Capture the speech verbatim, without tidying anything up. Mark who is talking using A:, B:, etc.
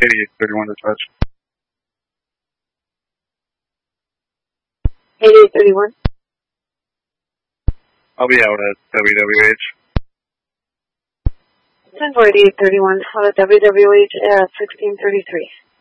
A: eighty-eight thirty-one to touch.
B: eighty-eight thirty-one.
A: I'll be out at W W H.
B: ten four eighty-eight thirty-one, out at W W H at sixteen thirty-three.